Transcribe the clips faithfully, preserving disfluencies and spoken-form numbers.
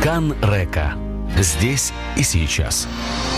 Кан Река. Здесь и сейчас.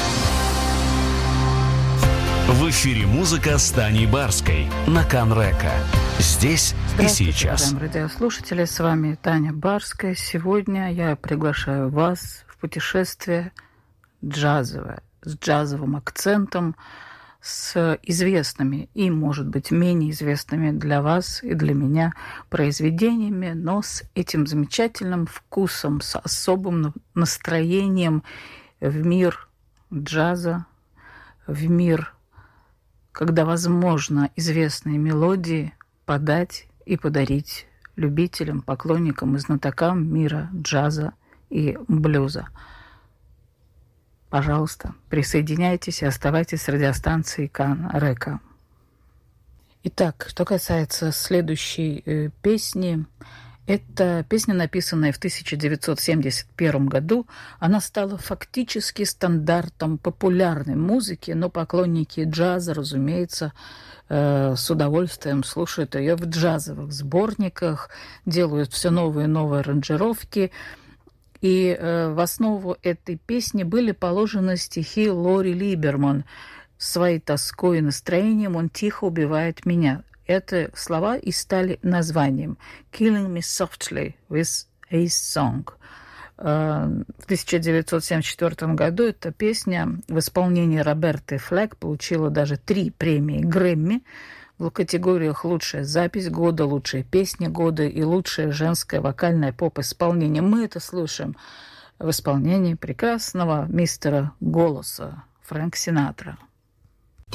В эфире музыка с Таней Барской на Кан Река. Здесь и сейчас. Здравствуйте, радиослушатели, с вами Таня Барская. Сегодня я приглашаю вас в путешествие джазовое, с джазовым акцентом, с известными и, может быть, менее известными для вас и для меня произведениями, но с этим замечательным вкусом, с особым настроением в мир джаза, в мир, когда возможно известные мелодии подать и подарить любителям, поклонникам и знатокам мира джаза и блюза. Пожалуйста, присоединяйтесь и оставайтесь с радиостанцией Кан Река. Итак, что касается следующей э, песни, это песня, написанная в тысяча девятьсот семьдесят первом году. Она стала фактически стандартом популярной музыки, но поклонники джаза, разумеется, э, с удовольствием слушают ее в джазовых сборниках, делают все новые и новые аранжировки. И э, в основу этой песни были положены стихи Лори Либерман. «Своей тоской и настроением он тихо убивает меня». Это слова и стали названием «Killing me softly with a song». Э, в тысяча девятьсот семьдесят четвёртом году эта песня в исполнении Роберты Флэк получила даже три премии Грэмми в категориях «Лучшая запись года», «Лучшая песня года» и «Лучшее женское вокальное поп-исполнение». Мы это слушаем в исполнении прекрасного мистера голоса Фрэнк Синатра.